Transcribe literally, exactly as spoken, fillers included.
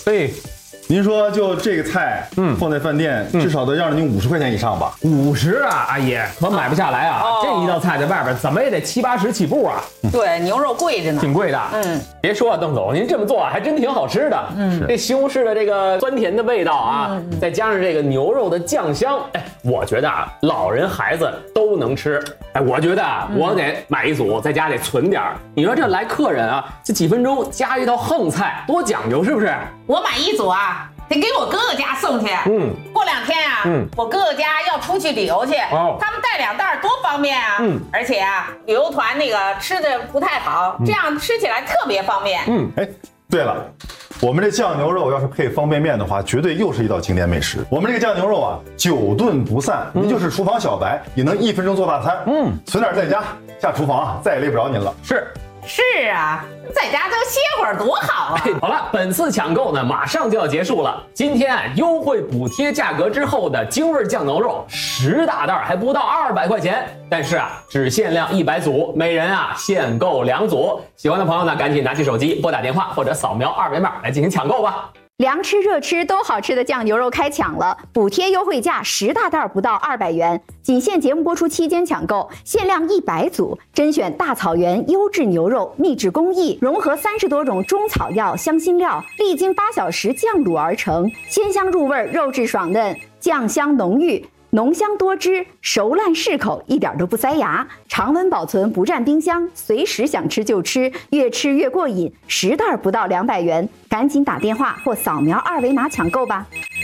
嘿， 您说就这个菜，嗯，放在饭店、嗯、至少得让着您五十块钱以上吧？ 五十啊，阿姨可买不下来啊！哦、这一道菜在外边怎么也得七八十起步啊。 对，牛肉贵着呢， 挺贵的。 嗯， 别说啊，邓总，您这么做还真挺好吃的。嗯，这西红柿的这个酸甜的味道啊，嗯、再加上这个牛肉的酱香，哎，我觉得啊，老人孩子都能吃。哎，我觉得啊，嗯、我得买一组，在家得存点儿。你说这来客人啊，这几分钟加一道横菜，多讲究是不是？ 我买一组啊。得给我哥哥家送去。嗯，过两天啊，嗯，我哥哥家要出去旅游去，哦，他们带两袋多方便啊。嗯，而且啊，旅游团那个吃的不太好，嗯、这样吃起来特别方便。 嗯，哎，对了，我们这酱牛肉要是配方便面的话，绝对又是一道经典美食。我们这个酱牛肉啊，久炖不散，您、嗯、就是厨房小白，也能一分钟做大餐。嗯，存点在家，下厨房啊，再也累不着您了。 是。 是啊，在家多歇会儿多好啊！ 好了，本次抢购呢马上就要结束了。今天啊，优惠补贴价格之后的京味酱牛肉十大袋还不到二百块钱，但是啊，只限量一百组，每人啊限购两组。喜欢的朋友呢，赶紧拿起手机拨打电话或者扫描二维码来进行抢购吧。 凉吃热吃都好吃的酱牛肉开抢了，补贴优惠价十大袋不到二百元，仅限节目播出期间抢购，限量一百组，甄选大草原优质牛肉，秘制工艺，融合三十多种中草药、香辛料，历经八小时酱卤而成，鲜香入味，肉质爽嫩，酱香浓郁。浓香多汁，熟烂适口，一点都不塞牙，常温保存不占冰箱，随时想吃就吃，越吃越过瘾。十袋不到两百元，赶紧打电话或扫描二维码抢购吧。